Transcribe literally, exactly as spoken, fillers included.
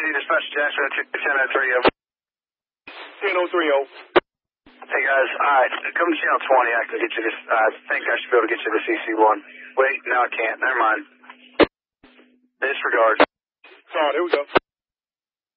City, dispatch Jackson, ten oh three oh. ten oh three oh. Hey guys, alright, come to channel twenty, I can get you this, I think I should be able to get you the C C one. Wait, no I can't, never mind. Disregard. Alright, here we go.